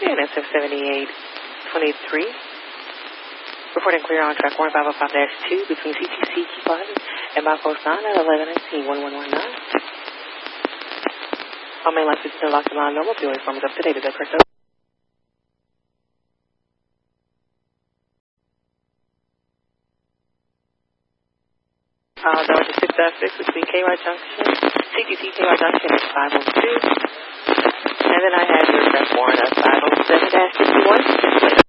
And it's 7823. Reporting clear on track 1505-2 between CTC Key and Milepost 9 at 1119-1119. All main lines are still locked and line normal. Fuel form is up to date. Is that correct? Delta 6.6 between KY Junction, CTC KY Junction is 502. And then I had your track warrant at 507-51.